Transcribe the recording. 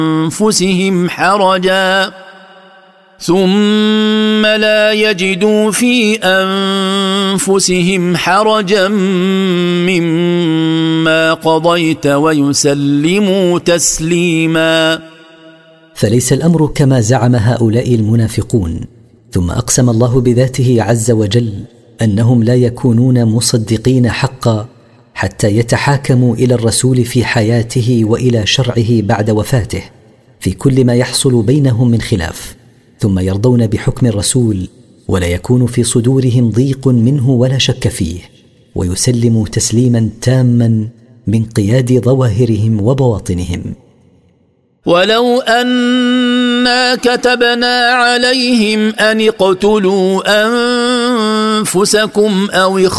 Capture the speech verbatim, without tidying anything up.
أنفسهم حرجا ثم لا يجدوا في أنفسهم حرجا مما قضيت ويسلموا تسليما. فليس الأمر كما زعم هؤلاء المنافقون. ثم أقسم الله بذاته عز وجل أنهم لا يكونون مصدقين حقا حتى يتحاكموا إلى الرسول في حياته وإلى شرعه بعد وفاته في كل ما يحصل بينهم من خلاف، ثم يرضون بحكم الرسول ولا يكون في صدورهم ضيق منه ولا شك فيه، ويسلموا تسليما تاما من قياد ظواهرهم وبواطنهم. ولو أنا كتبنا عليهم أن اقتلوا أنفسكم أو